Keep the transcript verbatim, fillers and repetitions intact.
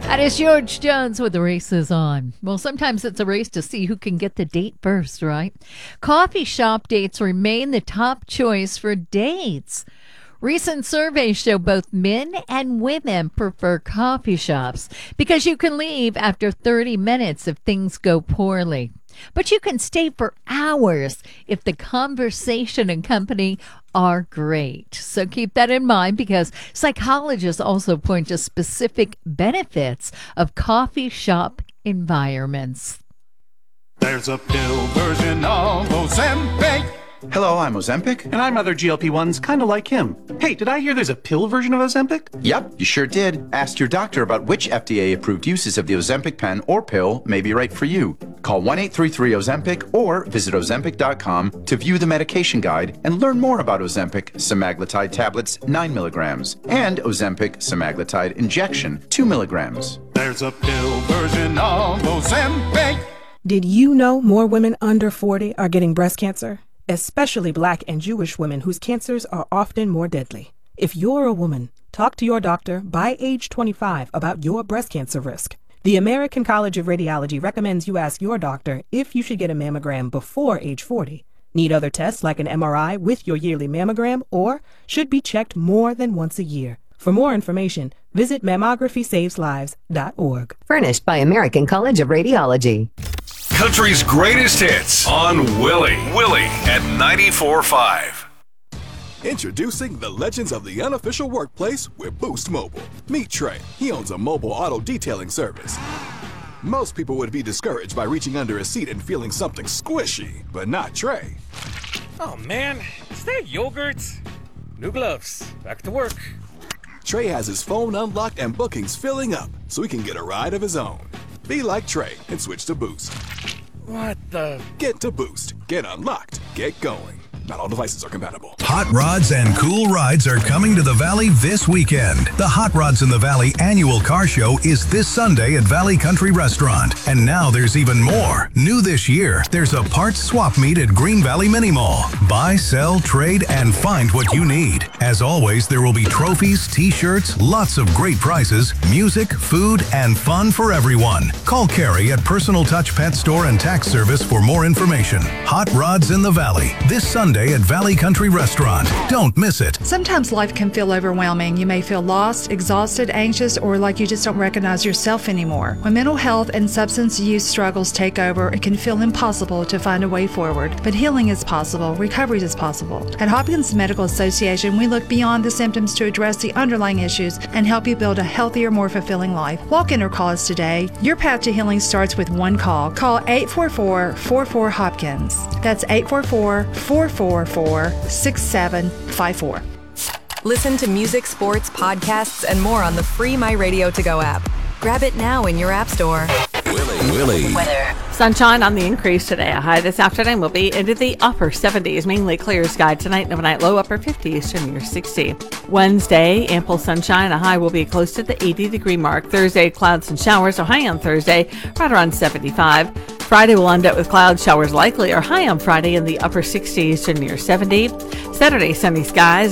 That is George Jones with the races on. Well, sometimes it's a race to see who can get the date first, right? Coffee shop dates remain the top choice for dates. Recent surveys show both men and women prefer coffee shops because you can leave after thirty minutes if things go poorly. But you can stay for hours if the conversation and company are great. So keep that in mind because psychologists also point to specific benefits of coffee shop environments. There's a pill version of Ozempic. Hello, I'm Ozempic. And I'm other G L P ones kind of like him. Hey, did I hear there's a pill version of Ozempic? Yep, you sure did. Ask your doctor about which F D A-approved uses of the Ozempic pen or pill may be right for you. Call one eight three three Ozempic or visit Ozempic dot com to view the medication guide and learn more about Ozempic semaglutide tablets nine milligrams and Ozempic semaglutide injection two milligrams. There's a pill version of Ozempic. Did you know more women under forty are getting breast cancer? Especially Black and Jewish women whose cancers are often more deadly. If you're a woman, talk to your doctor by age twenty-five about your breast cancer risk. The American College of Radiology recommends you ask your doctor if you should get a mammogram before age forty. Need other tests like an M R I with your yearly mammogram or should be checked more than once a year. For more information, visit mammography saves lives dot org. Furnished by American College of Radiology. Country's greatest hits on Willie. Willie at ninety-four point five. Introducing the legends of the unofficial workplace with Boost Mobile. Meet Trey. He owns a mobile auto detailing service. Most people would be discouraged by reaching under a seat and feeling something squishy, but not Trey. Oh man, is that yogurt? New gloves. Back to work. Trey has his phone unlocked and bookings filling up so he can get a ride of his own. Be like Trey and switch to Boost. What the? Get to Boost. Get unlocked. Get going. Not all devices are compatible. Hot Rods and Cool Rides are coming to the Valley this weekend. The Hot Rods in the Valley annual car show is this Sunday at Valley Country Restaurant. And now there's even more. New this year, there's a parts swap meet at Green Valley Mini Mall. Buy, sell, trade, and find what you need. As always, there will be trophies, t-shirts, lots of great prizes, music, food, and fun for everyone. Call Carrie at Personal Touch Pet Store and Tax Service for more information. Hot Rods in the Valley, this Sunday at Valley Country Restaurant. Don't miss it. Sometimes life can feel overwhelming. You may feel lost, exhausted, anxious, or like you just don't recognize yourself anymore. When mental health and substance use struggles take over, it can feel impossible to find a way forward. But healing is possible. Recovery is possible. At Hopkins Medical Association, we look beyond the symptoms to address the underlying issues and help you build a healthier, more fulfilling life. Walk in or call us today. Your path to healing starts with one call. Call eight four four, four four, Hopkins. That's eight four four, four four four, six seven five four. Listen to music, sports, podcasts, and more on the free My Radio To Go app. Grab it now in your app store. Willie. Willie. Weather. Sunshine on the increase today. A high this afternoon will be into the upper seventies, mainly clear sky tonight and overnight low upper fifties to near sixty. Wednesday, ample sunshine. A high will be close to the eighty degree mark. Thursday, clouds and showers. A high on Thursday, right around seventy-five. Friday will end up with cloud showers likely or high on Friday in the upper sixties to near seventy. Saturday, sunny skies.